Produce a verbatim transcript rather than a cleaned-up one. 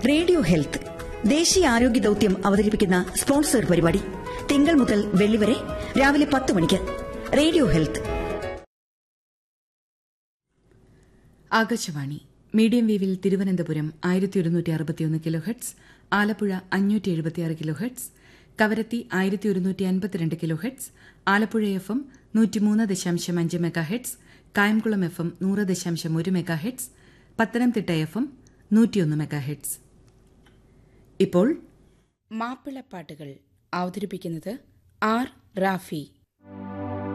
Radio health ദേശീയ ആരോഗ്യ ദൌത്യം അവതരിപ്പിക്കുന്ന സ്പോൺസർ പരിപാടി തിങ്കൾ മുതൽ വെള്ളി വരെ രാവിലെ പത്ത് മണിക്ക്. Radio health. Akashvani medium വേവിൽ Thiruvananthapuram ആയിരത്തി ഒരുന്നൂറ്റി അറുപത്തിയൊന്ന് കിലോ ഹെർട്സ്, ആലപ്പുഴ അഞ്ഞൂറ്റി എഴുപത്തിയാറ് കിലോ ഹെർട്സ്, കവരത്തി ആയിരത്തി ഒരുന്നൂറ്റി അൻപത്തിരണ്ട് kilo hertz, Alappuzha F M നൂറ്റിമൂന്ന് ദശാംശം അഞ്ച് mega hertz, Kayamkulam F M നൂറ് ദശാംശം ഒരു mega hertz, Pathanamthitta F M നൂറ്റിയൊന്ന് മെഗാ ഹെർട്സ്. ഇപ്പോൾ മാപ്പിളപ്പാട്ടുകൾ അവതരിപ്പിക്കുന്നത് ആർ റാഫി.